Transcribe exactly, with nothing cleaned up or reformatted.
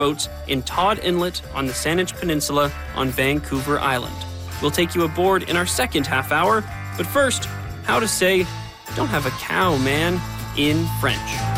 boats in Todd Inlet on the Saanich Peninsula on Vancouver Island. We'll take you aboard in our second half hour, but first, how to say, don't have a cow, man, in French.